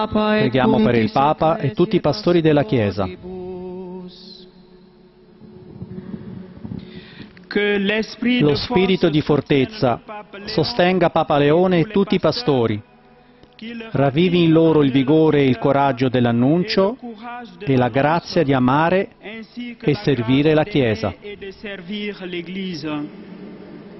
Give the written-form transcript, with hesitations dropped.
Preghiamo per il Papa e tutti i pastori della Chiesa. Lo spirito di fortezza sostenga Papa Leone e tutti i pastori, ravvivi in loro il vigore e il coraggio dell'annuncio e la grazia di amare e servire la Chiesa.